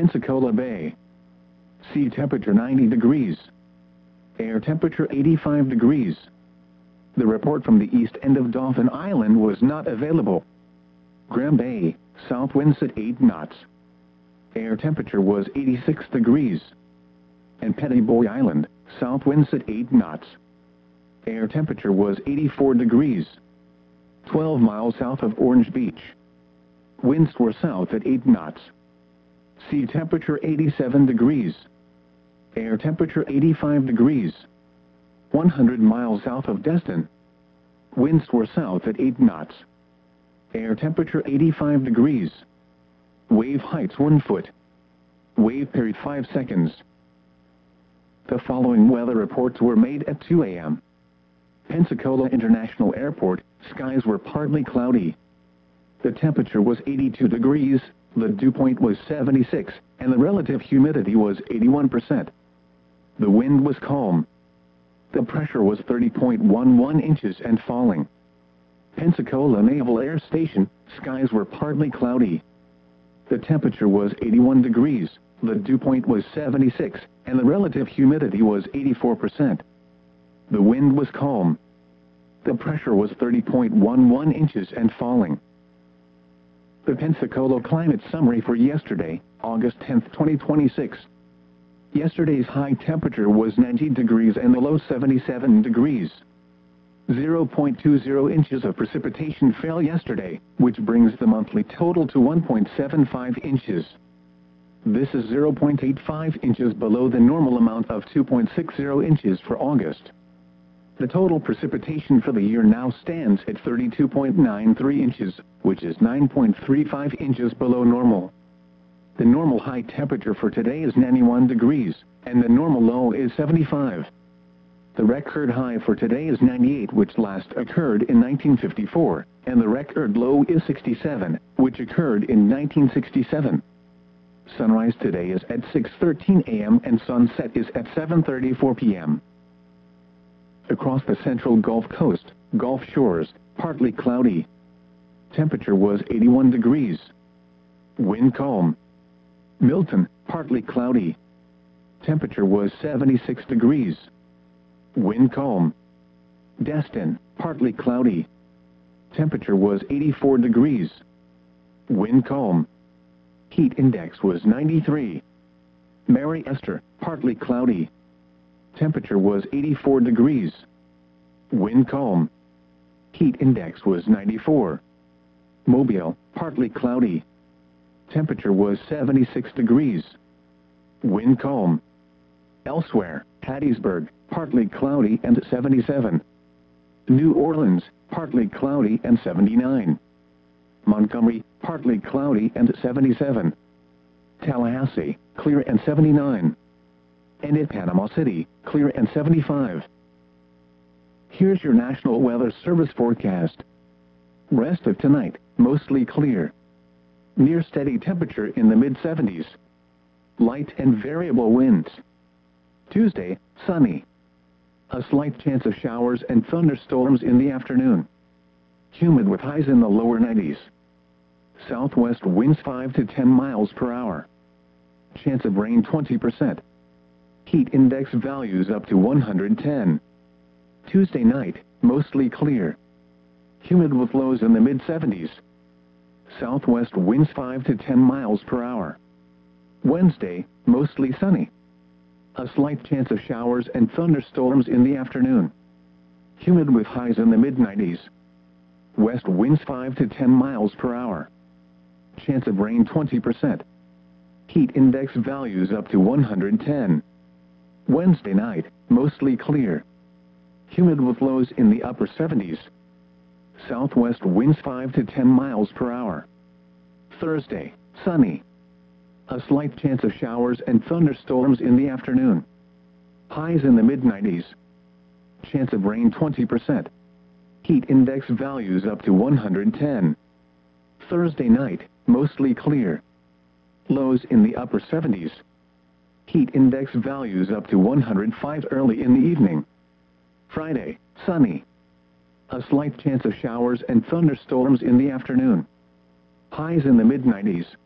Pensacola Bay. Sea temperature 90 degrees. Air temperature 85 degrees. The report from the east end of Dauphin Island was not available. Graham Bay, south winds at 8 knots. Air temperature was 86 degrees. And Pettyboy Island, south winds at 8 knots. Air temperature was 84 degrees. 12 miles south of Orange Beach. Winds were south at 8 knots. Sea temperature 87 degrees. Air temperature 85 degrees. 100 miles south of Destin. Winds were south at 8 knots. Air temperature 85 degrees. Wave heights 1 foot. Wave period 5 seconds. The following weather reports were made at 2 a.m. Pensacola International Airport, skies were partly cloudy. The temperature was 82 degrees, the dew point was 76, and the relative humidity was 81%. The wind was calm. The pressure was 30.11 inches and falling. Pensacola Naval Air Station, skies were partly cloudy. The temperature was 81 degrees, the dew point was 76, and the relative humidity was 84%. The wind was calm. The pressure was 30.11 inches and falling. The Pensacola Climate Summary for yesterday, August 10, 2026. Yesterday's high temperature was 90 degrees and the low 77 degrees. 0.20 inches of precipitation fell yesterday, which brings the monthly total to 1.75 inches. This is 0.85 inches below the normal amount of 2.60 inches for August. The total precipitation for the year now stands at 32.93 inches, which is 9.35 inches below normal. The normal high temperature for today is 91 degrees, and the normal low is 75. The record high for today is 98, which last occurred in 1954, and the record low is 67, which occurred in 1967. Sunrise today is at 6:13 a.m. and sunset is at 7:34 p.m. Across the central Gulf Coast, Gulf Shores, partly cloudy. Temperature was 81 degrees. Wind calm. Milton, partly cloudy. Temperature was 76 degrees. Wind calm. Destin, partly cloudy. Temperature was 84 degrees. Wind calm. Heat index was 93. Mary Esther, partly cloudy. Temperature was 84 degrees. Wind calm. Heat index was 94. Mobile, partly cloudy. Temperature was 76 degrees. Wind calm. Elsewhere, Hattiesburg, partly cloudy and 77. New Orleans, partly cloudy and 79. Montgomery, partly cloudy and 77. Tallahassee, clear and 79. And in Panama City, clear and 75. Here's your National Weather Service forecast. Rest of tonight, mostly clear. Near steady temperature in the mid-70s. Light and variable winds. Tuesday, sunny. A slight chance of showers and thunderstorms in the afternoon. Humid with highs in the lower 90s. Southwest winds 5 to 10 miles per hour. Chance of rain 20%. Heat index values up to 110. Tuesday night, mostly clear. Humid with lows in the mid-70s. Southwest winds 5 to 10 miles per hour. Wednesday, mostly sunny. A slight chance of showers and thunderstorms in the afternoon. Humid with highs in the mid-90s. West winds 5 to 10 miles per hour. Chance of rain 20%. Heat index values up to 110. Wednesday night, mostly clear. Humid with lows in the upper 70s. Southwest winds 5 to 10 miles per hour. Thursday, sunny. A slight chance of showers and thunderstorms in the afternoon. Highs in the mid-90s. Chance of rain 20%. Heat index values up to 110. Thursday night, mostly clear. Lows in the upper 70s. Heat index values up to 105 early in the evening. Friday, sunny. A slight chance of showers and thunderstorms in the afternoon. Highs in the mid-90s.